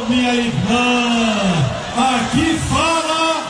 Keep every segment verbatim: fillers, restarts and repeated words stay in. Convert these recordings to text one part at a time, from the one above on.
Alô, minha irmã, aqui fala...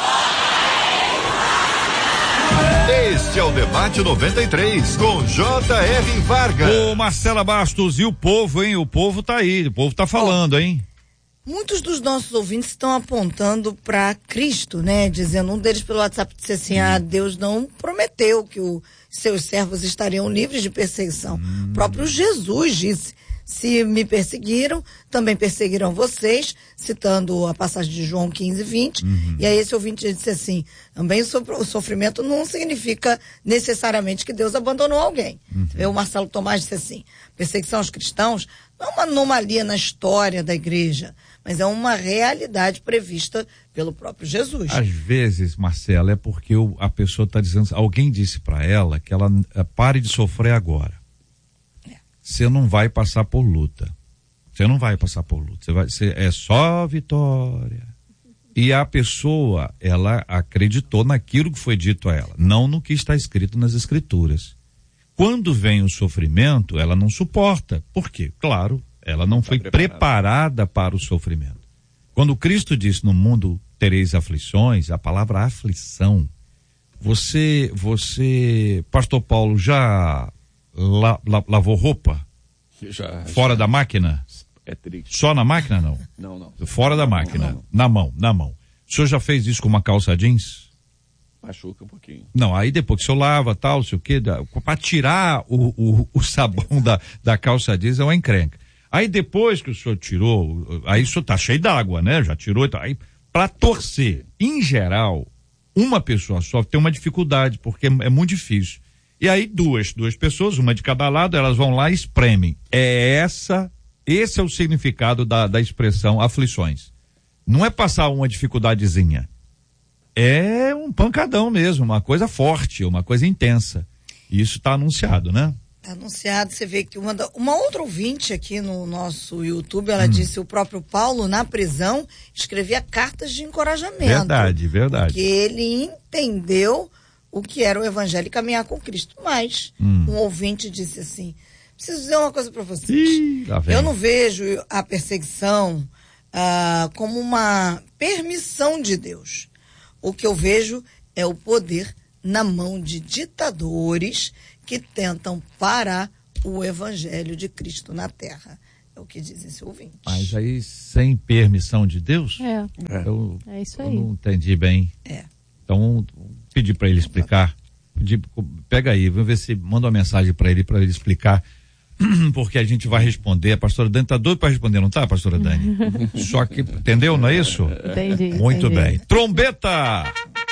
Este é o Debate noventa e três, com J R. Vargas. Ô, Marcela Bastos, e o povo, hein? O povo tá aí, o povo tá falando, hein? Muitos dos nossos ouvintes estão apontando para Cristo, né? Dizendo, um deles pelo WhatsApp disse assim, ah, Deus não prometeu que os seus servos estariam livres de perseguição. Hum. O próprio Jesus disse, se me perseguiram, também perseguirão vocês, citando a passagem de João quinze, vinte. Uhum. E aí esse ouvinte disse assim, também o sofrimento não significa necessariamente que Deus abandonou alguém. Uhum. O Marcelo Tomás disse assim, perseguição aos cristãos não é uma anomalia na história da igreja, mas é uma realidade prevista pelo próprio Jesus. Às vezes, Marcela, é porque o, a pessoa está dizendo, alguém disse para ela que ela uh, pare de sofrer agora. Você não vai passar por luta. Você não vai passar por luta. Você vai, você, é só vitória. E a pessoa, ela acreditou naquilo que foi dito a ela, não no que está escrito nas escrituras. Quando vem o sofrimento, ela não suporta. Por quê? Claro, ela não foi preparada para o sofrimento. Quando Cristo disse, no mundo tereis aflições, a palavra aflição, você, você, pastor Paulo, já la, la, lavou roupa? Já. Fora já. da máquina? É triste. Só na máquina, não? Não, não. Fora da máquina, não, não. na mão, na mão. O senhor já fez isso com uma calça jeans? Machuca um pouquinho. Não, aí depois que o senhor lava, tal, não sei o quê, para tirar o, o, o sabão da, da calça jeans é uma encrenca. Aí depois que o senhor tirou, aí o senhor tá cheio d'água, né? Já tirou, tá, aí para torcer, em geral, uma pessoa só tem uma dificuldade, porque é muito difícil. E aí duas, duas pessoas, uma de cada lado, elas vão lá e espremem. É essa, esse é o significado da, da expressão aflições. Não é passar uma dificuldadezinha. É um pancadão mesmo, uma coisa forte, uma coisa intensa. E isso está anunciado, né? Está anunciado, você vê que uma, da, uma outra ouvinte aqui no nosso YouTube, ela hum. disse, o próprio Paulo, na prisão, escrevia cartas de encorajamento. Verdade, verdade. Porque ele entendeu o que era o evangelho e caminhar com Cristo. Mas hum. um ouvinte disse assim, preciso dizer uma coisa para vocês. Ih, lá vem. Eu não vejo a perseguição ah, como uma permissão de Deus. O que eu vejo é o poder na mão de ditadores que tentam parar o evangelho de Cristo na terra. É o que diz esse ouvinte. Mas aí, sem permissão de Deus? É, eu, é isso aí. Eu não entendi bem. É. Então, pedi para ele explicar. Pedi, pega aí, vamos ver se manda uma mensagem para ele, para ele explicar, porque a gente vai responder. A pastora Dani tá doida para responder, não tá, pastora Dani? Só que, entendeu, não é isso? Entendi. Muito entendi. bem. Trombeta!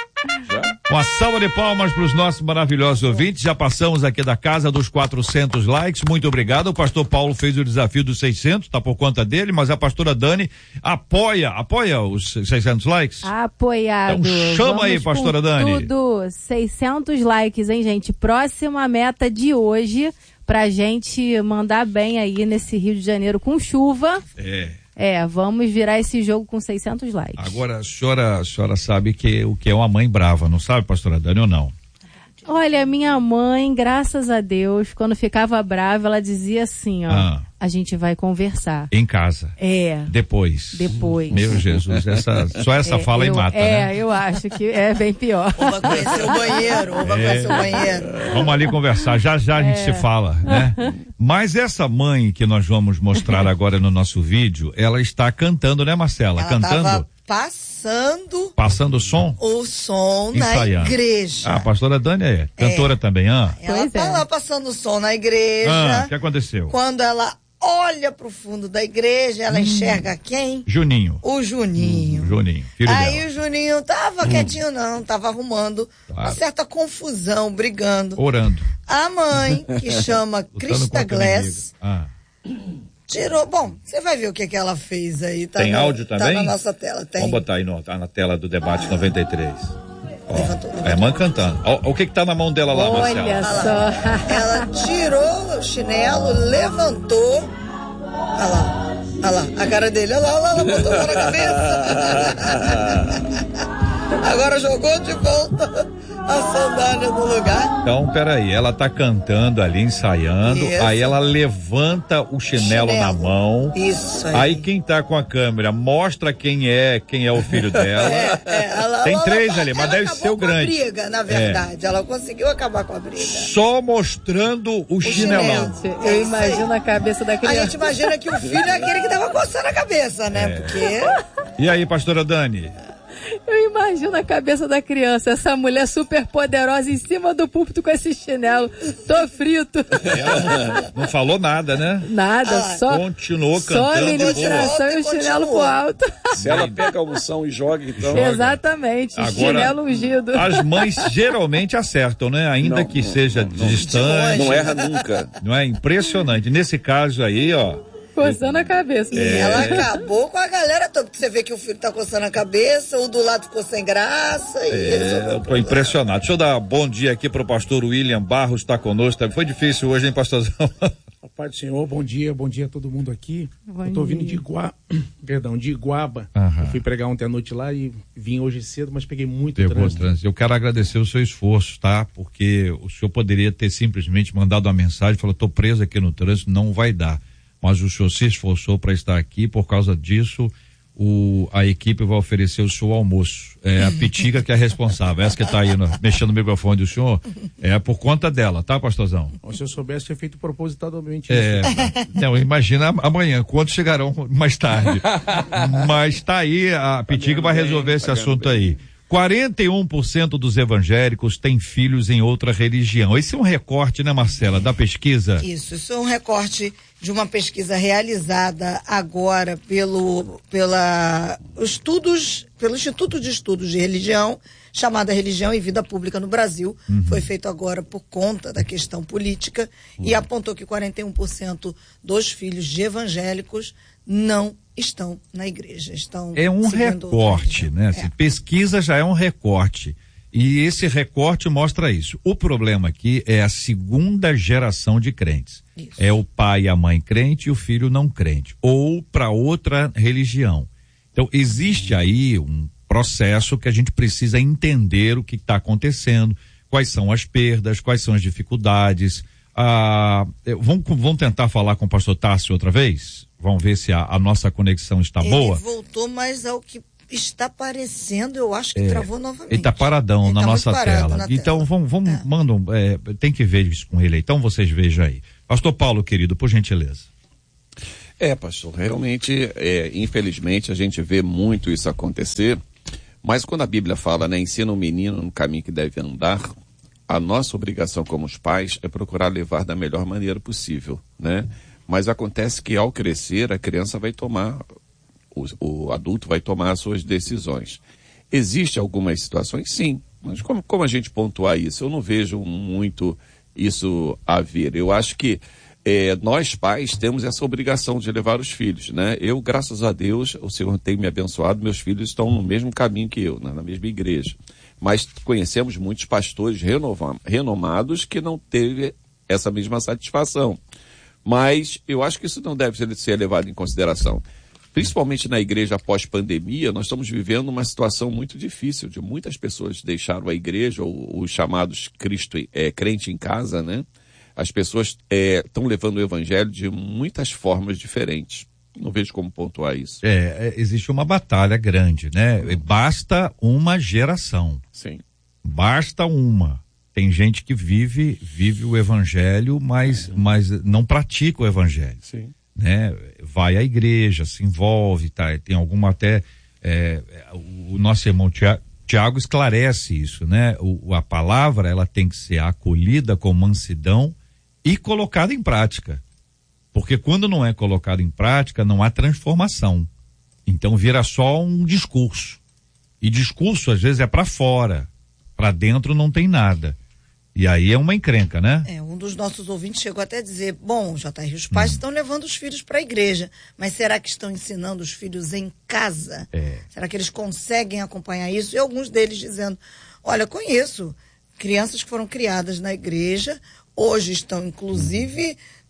Já? Uma salva de palmas para os nossos maravilhosos ouvintes. Já passamos aqui da casa dos quatrocentos likes. Muito obrigado. O pastor Paulo fez o desafio dos seiscentos, tá por conta dele, mas a pastora Dani apoia, apoia os seiscentos likes? Apoiado. Então chama Vamos aí, pastora com Dani. Tudo, seiscentos likes, hein, gente? Próxima meta de hoje pra gente mandar bem aí nesse Rio de Janeiro com chuva. É. É, vamos virar esse jogo com seiscentos likes. Agora, a senhora, a senhora sabe que, o que é uma mãe brava, não sabe, pastora Dani, ou não? Olha, minha mãe, graças a Deus, quando ficava brava, ela dizia assim, ó, ah. a gente vai conversar. Em casa? É. Depois? Depois. Meu Jesus, essa, só essa é, fala eu, e mata, é, né? É, eu acho que é bem pior. Ou vai conhecer o banheiro, ou vai é. conhecer o banheiro. Vamos ali conversar, já já a gente é. se fala, né? Mas essa mãe que nós vamos mostrar agora no nosso vídeo, ela está cantando, né, Marcela? Ela cantando. Tava passando. Passando o som? O som Ensaiando. na igreja. Ah, a pastora Dani é cantora é. também, ah? Ela pois tá é. lá passando o som na igreja. Ah, o que aconteceu? Quando ela olha pro fundo da igreja, ela hum. enxerga quem? Juninho. O Juninho. Hum, Juninho, filho Aí dela. o Juninho tava hum. quietinho não, tava arrumando claro. uma certa confusão, brigando. Orando. A mãe, que chama Krista Glass, ah. tirou, bom, você vai ver o que que ela fez aí. Tá tem no, áudio também? Tá na nossa tela, tem. Vamos botar aí no, tá na tela do debate ah. noventa e três. Ó, levantou, levantou. É a mãe cantando. Ó, o que que tá na mão dela lá, Marcelo? Olha só. Ela tirou o chinelo, levantou. Olha lá, olha lá, a cara dele, olha lá, olha lá, ela botou lá na cabeça. Agora jogou de volta a sandália no lugar. Então, peraí, ela tá cantando ali, ensaiando, Isso. aí ela levanta o chinelo, Chinelo. na mão. Isso aí. Aí quem tá com a câmera mostra quem é, quem é o filho dela. É, é, ela, Tem ela- três ali, mas ela deve acabou ser o com a grande. briga, na verdade. Ela conseguiu acabar com a briga. Só mostrando o, chinelão. chinelo. Gente, eu imagino a cabeça da A criança. gente imagina que o filho é aquele que tava coçando a cabeça, né? É. Porque E aí, pastora Dani? Eu imagino a cabeça da criança, essa mulher super poderosa em cima do púlpito com esse chinelo. Tô frito. Ela não, não falou nada, né? Nada, Ah, só, Continuou só a cantando. ministração e o Continua. chinelo pro alto. Se ela pega a unção e joga, então. Exatamente, Agora, chinelo ungido. As mães geralmente acertam, né? Ainda Não, que não, seja não, não. distante. Não erra nunca. Não é impressionante. Nesse caso aí, ó. Coçando a cabeça. É. ela acabou com a galera toda. Você vê que o filho tá coçando a cabeça, o do lado ficou sem graça. E eles É, eu tô impressionado. Deixa eu dar bom dia aqui pro pastor William Barros, tá conosco. Foi difícil hoje, hein, pastorzão? A paz do Senhor, bom dia, bom dia a todo mundo aqui. Bom eu tô vindo dia. de Igua... Perdão, de Iguaba. Aham. Eu fui pregar ontem à noite lá e vim hoje cedo, mas peguei muito Pegou o trânsito. trânsito. Eu quero agradecer o seu esforço, tá? Porque o senhor poderia ter simplesmente mandado uma mensagem, falou, tô preso aqui no trânsito, não vai dar. Mas o senhor se esforçou para estar aqui, por causa disso, o, a equipe vai oferecer o seu almoço. É a Pitiga que é responsável, essa que está aí no, mexendo no microfone do senhor, é por conta dela, tá, pastorzão? Bom, se eu soubesse, tinha feito propositadamente É, isso. não, imagina amanhã, quantos chegarão mais tarde. Mas tá aí, a Pitiga vai resolver esse assunto aí. quarenta e um por cento dos evangélicos têm filhos em outra religião. Esse é um recorte, né, Marcela, da pesquisa? Isso, isso é um recorte de uma pesquisa realizada agora pelo, pela, estudos, pelo Instituto de Estudos de Religião, chamada Religião e Vida Pública no Brasil. Uhum. Foi feito agora por conta da questão política e apontou que quarenta e um por cento dos filhos de evangélicos não estão na igreja. Estão É um seguindo outra recorte, religião. né? Assim, É. pesquisa já é um recorte. E esse recorte mostra isso. O problema aqui é a segunda geração de crentes. Isso. É o pai e a mãe crente e o filho não crente. Ou para outra religião. Então, existe aí um processo que a gente precisa entender o que está acontecendo, quais são as perdas, quais são as dificuldades. Ah, vamos, vamos tentar falar com o pastor Tássio outra vez? Vamos ver se a, a nossa conexão está Ele boa. voltou, mas ao que está parecendo, eu acho que travou novamente. Ele está paradão Ele na tá muito nossa parado tela. na Então tela. vamos, vamos É. mandam, é, tem que ver isso com ele aí. Então vocês vejam aí. Pastor Paulo, querido, por gentileza. É, pastor, realmente, é, infelizmente, a gente vê muito isso acontecer, mas quando a Bíblia fala, né, ensina o menino no caminho que deve andar, a nossa obrigação como os pais é procurar levar da melhor maneira possível, né? Mas acontece que ao crescer, a criança vai tomar, o, o adulto vai tomar as suas decisões. Existem algumas situações? Sim, mas como, como a gente pontuar isso? Eu não vejo muito isso a vir. Eu acho que É, nós pais temos essa obrigação de levar os filhos, né? Eu, graças a Deus, o Senhor tem me abençoado, meus filhos estão no mesmo caminho que eu, né? Na mesma igreja. Mas conhecemos muitos pastores renova- renomados que não teve essa mesma satisfação. Mas eu acho que isso não deve ser, ser levado em consideração. Principalmente na igreja pós-pandemia, nós estamos vivendo uma situação muito difícil, de muitas pessoas deixaram a igreja, ou os chamados Cristo, é, crente em casa, né? As pessoas estão é, levando o evangelho de muitas formas diferentes. Não vejo como pontuar isso. É, é, existe uma batalha grande, né? Basta uma geração. Sim. Basta uma. Tem gente que vive, vive o evangelho, mas, mas não pratica o evangelho. Sim. Né? Vai à igreja, se envolve, tá? Tem alguma até, é, o nosso irmão Tiago, Tiago esclarece isso, né? O, a palavra, ela tem que ser acolhida com mansidão e colocada em prática. Porque quando não é colocada em prática, não há transformação. Então vira só um discurso. E discurso, às vezes, é para fora. Para dentro não tem nada. E aí é uma encrenca, né? É, um dos nossos ouvintes chegou até a dizer, bom, J R, os pais hum. estão levando os filhos para a igreja, mas será que estão ensinando os filhos em casa? É. Será que eles conseguem acompanhar isso? E alguns deles dizendo, olha, conheço crianças que foram criadas na igreja, hoje estão, inclusive,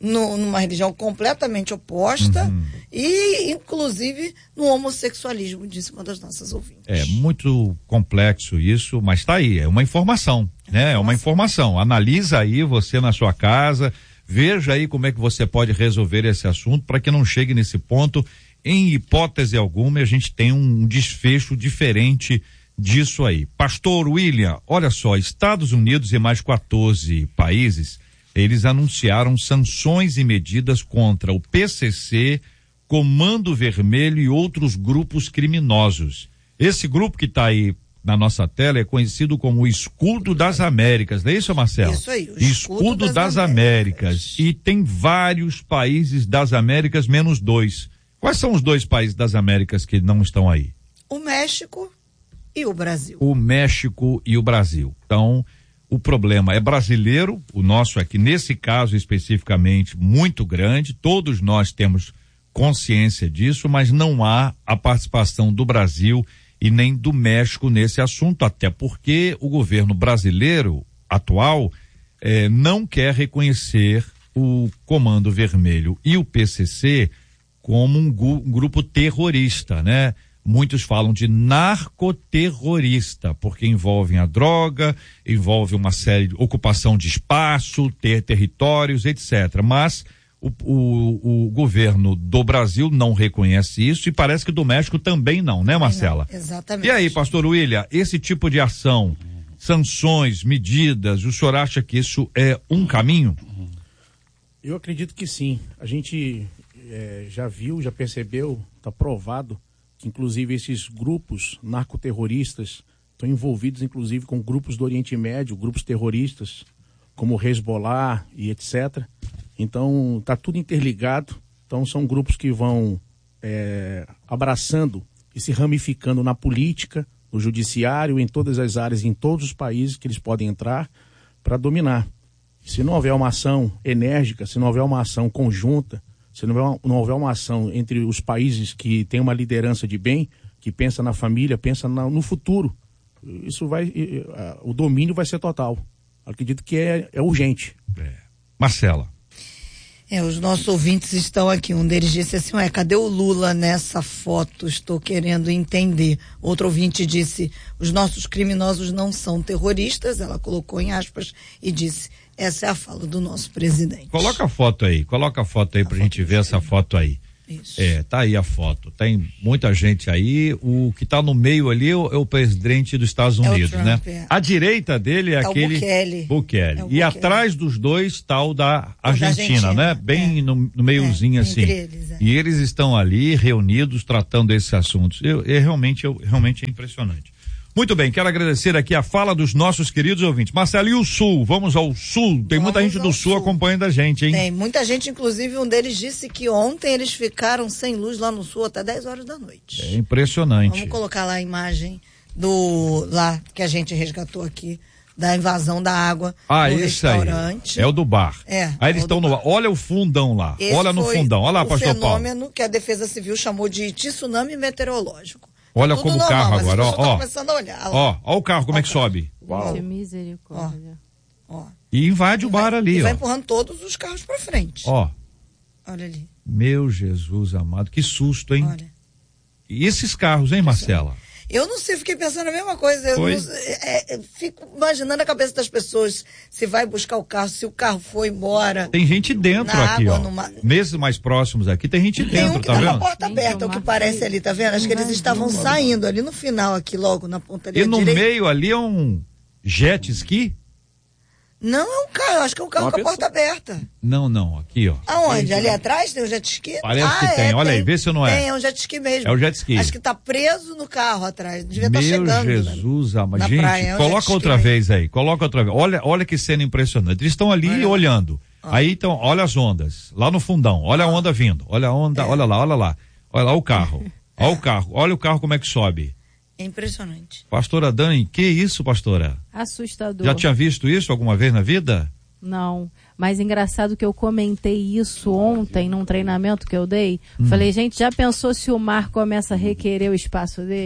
no, numa religião completamente oposta Uhum. e, inclusive, no homossexualismo, disse uma das nossas ouvintes. É muito complexo isso, mas tá aí, é uma informação, né? É uma informação. Analisa aí você na sua casa, veja aí como é que você pode resolver esse assunto para que não chegue nesse ponto. Em hipótese alguma, a gente tem um desfecho diferente disso aí. Pastor William, olha só, Estados Unidos e mais quatorze países, eles anunciaram sanções e medidas contra o P C C, Comando Vermelho e outros grupos criminosos. Esse grupo que está aí na nossa tela é conhecido como o Escudo das Américas, não é isso, Marcelo? Isso aí, o Escudo, Escudo das, das Américas. Américas. E tem vários países das Américas, menos dois. Quais são os dois países das Américas que não estão aí? O México e o Brasil. O México e o Brasil. Então, o problema é brasileiro, o nosso é que nesse caso especificamente muito grande, todos nós temos consciência disso, mas não há a participação do Brasil e nem do México nesse assunto, até porque o governo brasileiro atual eh, não quer reconhecer o Comando Vermelho e o P C C como um, gu- um grupo terrorista, né? Muitos falam de narcoterrorista, porque envolvem a droga, envolve uma série de ocupação de espaço, ter territórios, etcétera. Mas o, o, o governo do Brasil não reconhece isso e parece que do México também não, né, Marcela? Não, exatamente. E aí, pastor William, esse tipo de ação, sanções, medidas, o senhor acha que isso é um caminho? Eu acredito que sim. A gente é, já viu, já percebeu, está provado que inclusive esses grupos narcoterroristas estão envolvidos inclusive com grupos do Oriente Médio, grupos terroristas como o Hezbollah e etcétera. Então está tudo interligado. Então são grupos que vão é, abraçando e se ramificando na política, no judiciário, em todas as áreas, em todos os países que eles podem entrar para dominar. Se não houver uma ação enérgica, se não houver uma ação conjunta, se não houver, uma, não houver uma ação entre os países que têm uma liderança de bem, que pensa na família, pensa na, no futuro, isso vai, o domínio vai ser total. Acredito que é, é urgente. É. Marcela. É, os nossos ouvintes estão aqui. Um deles disse assim, ué, cadê o Lula nessa foto? Estou querendo entender. Outro ouvinte disse, os nossos criminosos não são terroristas. Ela colocou em aspas e disse, essa é a fala do nosso presidente. Coloca a foto aí, coloca a foto aí a pra foto gente ver essa foto aí. Isso. É, tá aí a foto. Tem muita gente aí. O que tá no meio ali é o, é o presidente dos Estados É o Unidos, Trump, né? é. A direita dele é Tá o aquele. Bukele. Bukele. É o E Bukele. atrás dos dois tá o da Argentina, Argentina, né? Bem é. no, no meiozinho É, assim. entre eles, é. E eles estão ali reunidos tratando esses assuntos. Eu, eu realmente, eu, realmente é impressionante. Muito bem, quero agradecer aqui a fala dos nossos queridos ouvintes. Marcelo, e o Sul? Vamos ao Sul. Tem muita Vamos gente do ao Sul, Sul. acompanhando a gente, hein? Tem muita gente, inclusive um deles disse que ontem eles ficaram sem luz lá no Sul até dez horas da noite. É impressionante. Vamos colocar lá a imagem do lá que a gente resgatou aqui da invasão da água Ah, no isso aí. restaurante. É o do bar. É, Aí é eles o estão do no bar. Olha o fundão lá. Esse Olha no foi fundão. Olha lá, o pastor Paulo. fenômeno que a Defesa Civil chamou de tsunami meteorológico. Olha Tudo como o normal, carro mas agora, as ó, pessoas tão ó. começando a olhar. Olha lá. Ó, ó o carro como Ó é o que carro. sobe. Uau. Que misericórdia. Ó. E invade o E bar vai- ali, e vai ó. empurrando todos os carros pra frente. Ó, Olha ali. meu Jesus amado, que susto, hein? Olha. E esses carros, hein, Marcela? Eu não sei, fiquei pensando a mesma coisa. Eu Foi? não sei, é, é, fico imaginando a cabeça das pessoas, se vai buscar o carro, se o carro foi embora. Tem gente dentro Na aqui, água, ó. numa- Meses mais próximos aqui, tem gente Tem dentro, um que tá tá com a vendo? porta Gente, aberta, o que uma parece coisa. ali, tá vendo? Acho que eles Imagina. estavam saindo ali no final, aqui logo, na ponta ali. E à no direita. meio ali é um jet ski? Não, é um carro, eu acho que é um carro Uma com a pessoa. porta aberta. Não, não, aqui, ó. Aonde? Ali atrás tem um jet ski? Parece ah, que tem. é, Olha aí, vê se não é. Tem, é um jet ski mesmo. É o jet ski. Acho que tá preso no carro atrás. Devia estar Meu chegando. né? Jesus amado. na Gente, praia, é um jet coloca ski outra mesmo. vez aí. Coloca outra vez. Olha, olha que cena impressionante. Eles estão ali Olha lá. olhando. Aí então, olha as ondas. Lá no fundão. Olha a onda vindo. Olha a onda. É. Olha lá, olha lá. Olha lá o carro. Olha o carro. Olha o carro como é que sobe. É impressionante. Pastora Dani, que isso, pastora? Assustador. Já tinha visto isso alguma vez na vida? Não, mas engraçado que eu comentei isso ontem num treinamento que eu dei. Hum. Falei, gente, já pensou se o mar começa a requerer o espaço dele?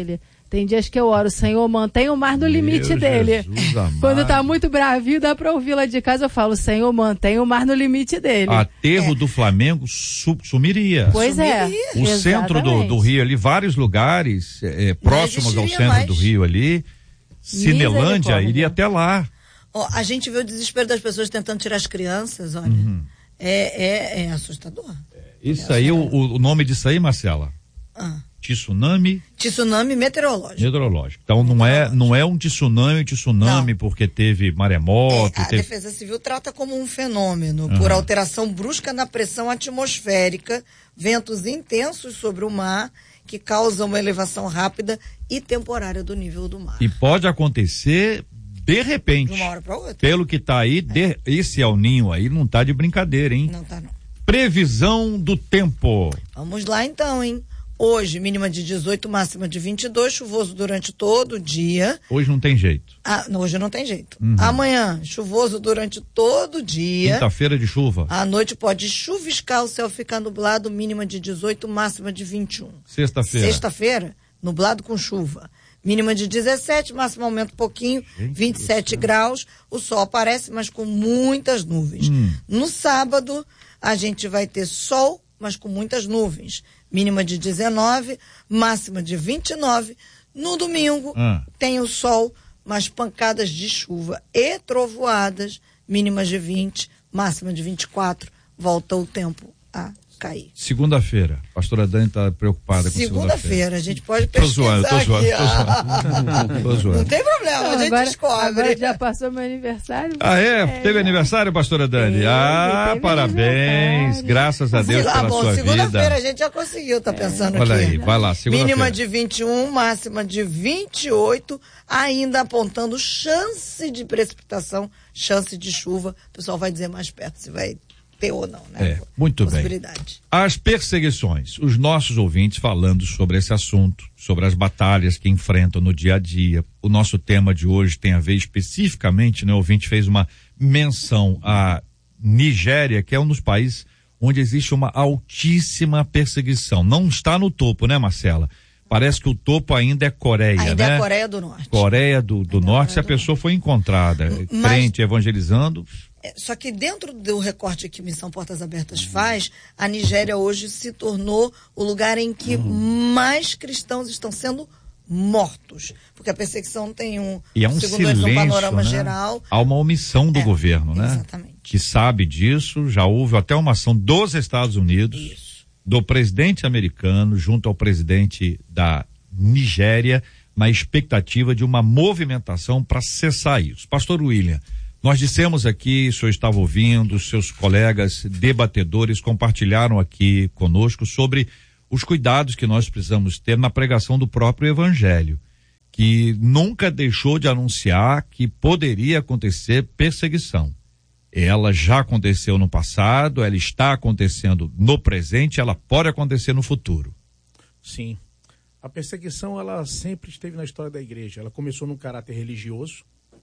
Tem dias que eu oro, Senhor, mantém o mar no limite Meu dele. Jesus amado. Quando tá muito bravinho, dá pra ouvir lá de casa, eu falo, Senhor, mantém o mar no limite dele. Aterro é. do Flamengo su sumiria. Pois é. O Exatamente. centro do, do Rio ali, vários lugares é, próximos ao centro mais. do Rio ali, Cinelândia, iria até lá. Oh, a gente vê o desespero das pessoas tentando tirar as crianças, olha. Uhum. É, é, é assustador. Isso é aí, assustador. O, o nome disso aí, Marcela? Ah. Tsunami. Tsunami meteorológico. Meteorológico. Então não é, não é um tsunami, tsunami não. porque teve maremoto. É, a teve... Defesa Civil trata como um fenômeno uhum. por alteração brusca na pressão atmosférica, ventos intensos sobre o mar que causam uma elevação rápida e temporária do nível do mar. E pode acontecer de repente. De uma hora para outra. Pelo que tá aí, de, esse El Ninho aí não tá de brincadeira, hein? Não tá não. Previsão do tempo. Vamos lá então, hein? Hoje, mínima de dezoito, máxima de vinte e dois, chuvoso durante todo o dia. Hoje não tem jeito. Ah, não, hoje não tem jeito. Uhum. Amanhã, chuvoso durante todo o dia. Quinta-feira de chuva. À noite pode chuviscar, o céu ficar nublado, mínima de dezoito, máxima de vinte e um. Sexta-feira. Sexta-feira, nublado com chuva. Mínima de dezessete, máximo aumenta um pouquinho, Gente, vinte e sete graus. O sol aparece, mas com muitas nuvens. Hum. No sábado, a gente vai ter sol, mas com muitas nuvens. Mínima de dezenove, máxima de vinte e nove. No domingo, ah. tem o sol, mas pancadas de chuva e trovoadas, mínimas de vinte, máxima de vinte e quatro. Volta o tempo a cair. Segunda-feira, a pastora Dani está preocupada com segunda-feira. Segunda-feira, a gente pode pesquisar. Tô zoando, tô zoando, tô zoando. Tô zoando. Não tem problema, não, a gente agora, descobre. Agora já passou meu aniversário. Ah, é? é teve já. aniversário, pastora Dani? Teve, ah, teve parabéns, graças a Deus ah, pela bom, sua segunda vida. Segunda-feira a gente já conseguiu, tá é. pensando Olha aqui. Olha aí, vai lá, segunda-feira. Mínima de vinte e um, máxima de vinte e oito, ainda apontando chance de precipitação, chance de chuva. O pessoal vai dizer mais perto se vai ter ou não, né? É, muito bem. As perseguições, os nossos ouvintes falando sobre esse assunto, sobre as batalhas que enfrentam no dia a dia. O nosso tema de hoje tem a ver especificamente, né? O ouvinte fez uma menção à Nigéria, que é um dos países onde existe uma altíssima perseguição. Não está no topo, né, Marcela? Parece que o topo ainda é Coreia, ainda né? Ainda é a Coreia do Norte. Coreia do, do Norte, se a pessoa foi encontrada, Mas... crente, evangelizando... Só que dentro do recorte que Missão Portas Abertas faz, a Nigéria hoje se tornou o lugar em que uhum. mais cristãos estão sendo mortos. Porque a perseguição tem um, e é um segundo silêncio, eles, um panorama né? geral. Há uma omissão do é, governo, né? Exatamente. Que sabe disso, já houve até uma ação dos Estados Unidos, Isso. do presidente americano, junto ao presidente da Nigéria, na expectativa de uma movimentação para cessar isso. Pastor William, nós dissemos aqui, o senhor estava ouvindo, seus colegas debatedores compartilharam aqui conosco sobre os cuidados que nós precisamos ter na pregação do próprio evangelho, que nunca deixou de anunciar que poderia acontecer perseguição. Ela já aconteceu no passado, ela está acontecendo no presente, ela pode acontecer no futuro. Sim. A perseguição, ela sempre esteve na história da igreja. Ela começou num caráter religioso,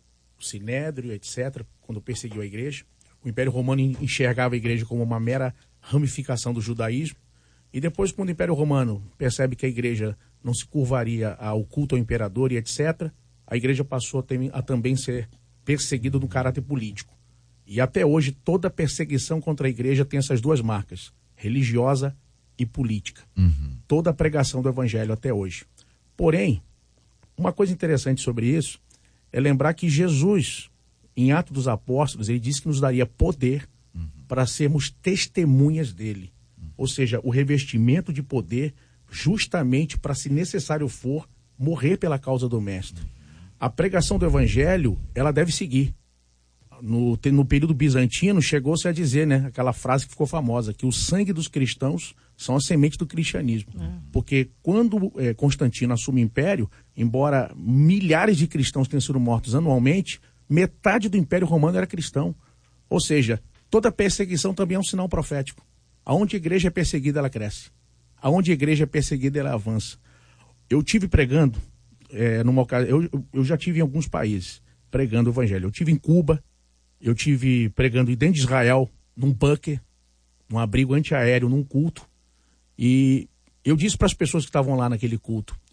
o Sinédrio, etcétera, quando perseguiu a igreja. O Império Romano enxergava a igreja como uma mera ramificação do judaísmo. E depois, quando o Império Romano percebe que a igreja não se curvaria ao culto ao imperador e etcétera, a igreja passou a, ter, a também ser perseguida no caráter político. E até hoje, toda perseguição contra a igreja tem essas duas marcas, religiosa e política. Uhum. Toda a pregação do evangelho até hoje. Porém, uma coisa interessante sobre isso é lembrar que Jesus, em Atos dos Apóstolos, ele disse que nos daria poder uhum. para sermos testemunhas dele. Uhum. Ou seja, o revestimento de poder justamente para, se necessário for, morrer pela causa do mestre. Uhum. A pregação do evangelho, ela deve seguir. No, no período bizantino, chegou-se a dizer, né, aquela frase que ficou famosa, que o sangue dos cristãos são a semente do cristianismo. Uhum. Porque quando é, Constantino assume o império, embora milhares de cristãos tenham sido mortos anualmente, metade do Império Romano era cristão. Ou seja, toda perseguição também é um sinal profético. Aonde a igreja é perseguida, ela cresce. Aonde a igreja é perseguida, ela avança. Eu tive pregando, é, numa ocasião, eu, eu já tive em alguns países pregando o evangelho. Eu tive em Cuba, eu tive pregando dentro de Israel, num bunker, num abrigo antiaéreo, num culto. E eu disse para as pessoas que estavam lá naquele culto,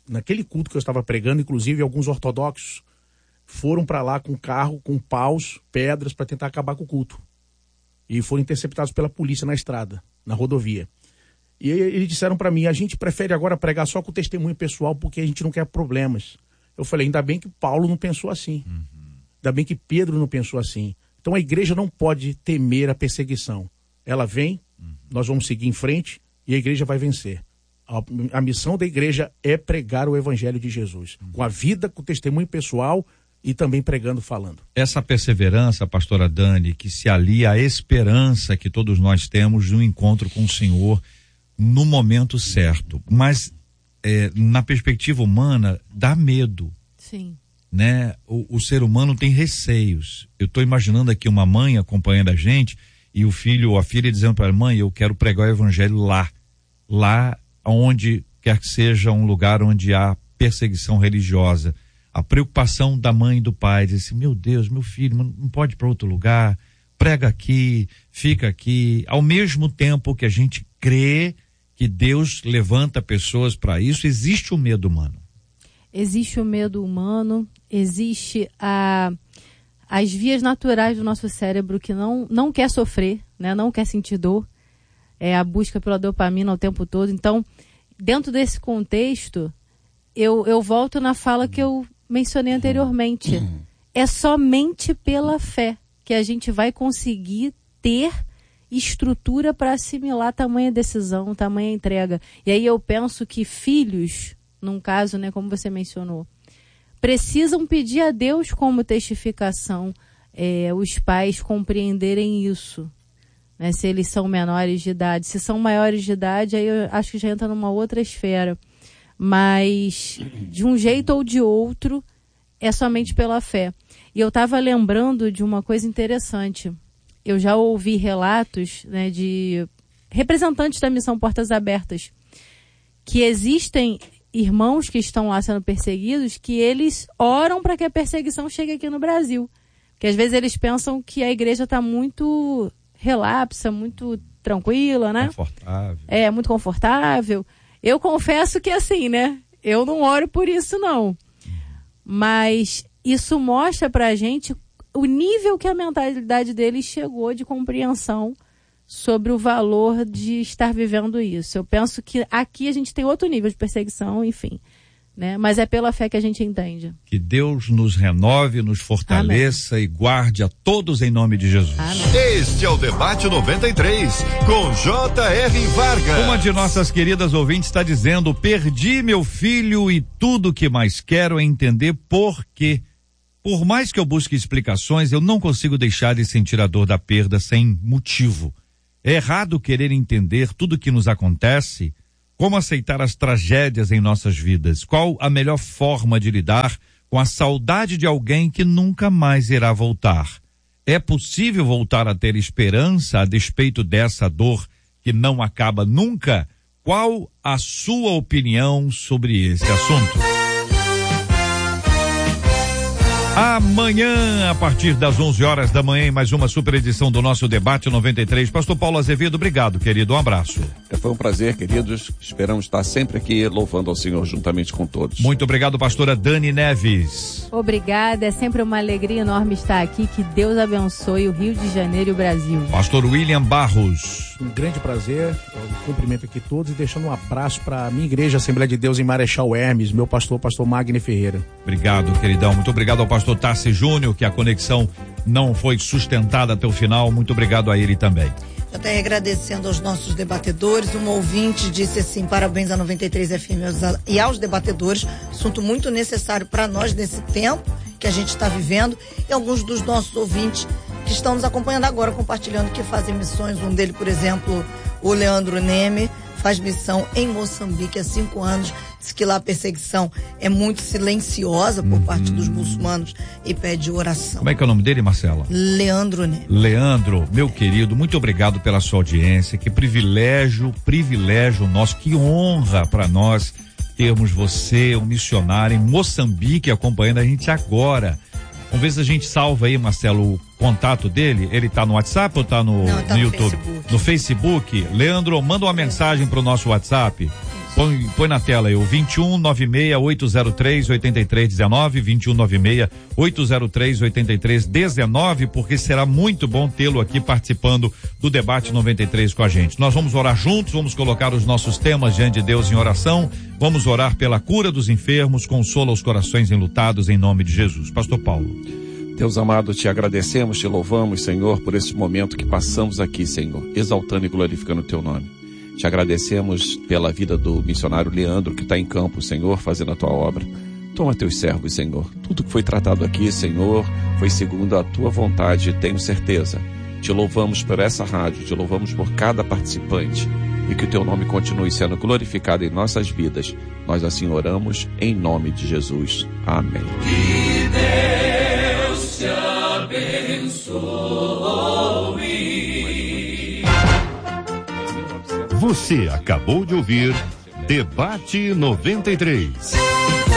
naquele culto que eu estava pregando, inclusive alguns ortodoxos foram para lá com carro, com paus, pedras, para tentar acabar com o culto. E foram interceptados pela polícia na estrada, na rodovia. E aí, eles disseram para mim, a gente prefere agora pregar só com testemunho pessoal, porque a gente não quer problemas. Eu falei, ainda bem que Paulo não pensou assim. Uhum. Ainda bem que Pedro não pensou assim. Então a igreja não pode temer a perseguição. Ela vem, uhum. nós vamos seguir em frente e a igreja vai vencer. A, a missão da igreja é pregar o evangelho de Jesus. Uhum. Com a vida, com o testemunho pessoal e também pregando, falando. Essa perseverança, pastora Dani, que se alia à esperança que todos nós temos no encontro com o Senhor no momento certo. Mas é, na perspectiva humana, dá medo. Sim. Né? O, o ser humano tem receios. Eu estou imaginando aqui uma mãe acompanhando a gente e o filho ou a filha dizendo para a mãe, eu quero pregar o evangelho lá. Lá onde quer que seja um lugar onde há perseguição religiosa. A preocupação da mãe e do pai, diz assim, meu Deus, meu filho, não pode ir para outro lugar, prega aqui, fica aqui. Ao mesmo tempo que a gente crê que Deus levanta pessoas para isso, existe o medo humano. Existe o medo humano, existe a, as vias naturais do nosso cérebro que não, não quer sofrer, né? Não quer sentir dor, é a busca pela dopamina o tempo todo. Então, dentro desse contexto, eu, eu volto na fala que eu mencionei anteriormente. É somente pela fé que a gente vai conseguir ter estrutura para assimilar tamanha decisão, tamanha entrega. E aí eu penso que filhos, num caso, né, como você mencionou, precisam pedir a Deus como testificação, é, os pais compreenderem isso, né, se eles são menores de idade. Se são maiores de idade, aí eu acho que já entra numa outra esfera. Mas, de um jeito ou de outro, é somente pela fé. E eu estava lembrando de uma coisa interessante. Eu já ouvi relatos, né, de representantes da Missão Portas Abertas, que existem irmãos que estão lá sendo perseguidos, que eles oram para que a perseguição chegue aqui no Brasil. Porque às vezes eles pensam que a igreja está muito relapsa, muito tranquila, né? Confortável. É, muito confortável. Eu confesso que assim, né? Eu não oro por isso, não. Mas isso mostra pra gente o nível que a mentalidade deles chegou de compreensão sobre o valor de estar vivendo isso. Eu penso que aqui a gente tem outro nível de perseguição, enfim, né? Mas é pela fé que a gente entende. Que Deus nos renove, nos fortaleça. Amém. E guarde a todos em nome de Jesus. Amém. Este é o Debate noventa e três, com J R. Vargas. Uma de nossas queridas ouvintes está dizendo, perdi meu filho e tudo que mais quero é entender por quê. Por mais que eu busque explicações, eu não consigo deixar de sentir a dor da perda sem motivo. É errado querer entender tudo o que nos acontece. Como aceitar as tragédias em nossas vidas? Qual a melhor forma de lidar com a saudade de alguém que nunca mais irá voltar? É possível voltar a ter esperança a despeito dessa dor que não acaba nunca? Qual a sua opinião sobre esse assunto? Amanhã, a partir das onze horas da manhã, em mais uma super edição do nosso Debate noventa e três. Pastor Paulo Azevedo, obrigado, querido. Um abraço. Foi um prazer, queridos. Esperamos estar sempre aqui louvando ao Senhor juntamente com todos. Muito obrigado, pastora Dani Neves. Obrigada, é sempre uma alegria enorme estar aqui. Que Deus abençoe o Rio de Janeiro e o Brasil. Pastor William Barros. Um grande prazer, eu cumprimento aqui todos e deixando um abraço para a minha igreja Assembleia de Deus em Marechal Hermes, meu pastor, pastor Magni Ferreira. Obrigado, queridão. Muito obrigado ao pastor Tassi Júnior, que a conexão não foi sustentada até o final. Muito obrigado a ele também. Até agradecendo aos nossos debatedores, um ouvinte disse assim, parabéns à noventa e três F M e aos debatedores, assunto muito necessário para nós nesse tempo que a gente está vivendo, e alguns dos nossos ouvintes que estão nos acompanhando agora, compartilhando que fazem missões, um dele, por exemplo, o Leandro Neme, faz missão em Moçambique há cinco anos, diz que lá a perseguição é muito silenciosa por uhum. parte dos muçulmanos e pede oração. Como é que é o nome dele, Marcela? Leandro Neme. Leandro, meu querido, muito obrigado pela sua audiência, que privilégio, privilégio nosso, que honra para nós termos você, um missionário em Moçambique, acompanhando a gente agora. Vamos ver se a gente salva aí, Marcelo, o contato dele. Ele tá no WhatsApp ou tá no, Não, tá no no YouTube? Facebook. No Facebook. Leandro, manda uma mensagem pro nosso WhatsApp. Põe, põe na tela aí o vinte e um, nove seis, oito zero três, oito três um nove, vinte e um, nove seis, oito zero três, oito três um nove, porque será muito bom tê-lo aqui participando do debate noventa e três com a gente. Nós vamos orar juntos, vamos colocar os nossos temas diante de Deus em oração, vamos orar pela cura dos enfermos, consola os corações enlutados em nome de Jesus. Pastor Paulo. Deus amado, te agradecemos, te louvamos, Senhor, por esse momento que passamos aqui, Senhor, exaltando e glorificando o teu nome. Te agradecemos pela vida do missionário Leandro, que está em campo, Senhor, fazendo a tua obra. Toma teus servos, Senhor. Tudo que foi tratado aqui, Senhor, foi segundo a tua vontade, tenho certeza. Te louvamos por essa rádio, te louvamos por cada participante. E que o teu nome continue sendo glorificado em nossas vidas. Nós assim oramos em nome de Jesus. Amém. Que Deus te abençoe. Você acabou de ouvir Debate noventa e três.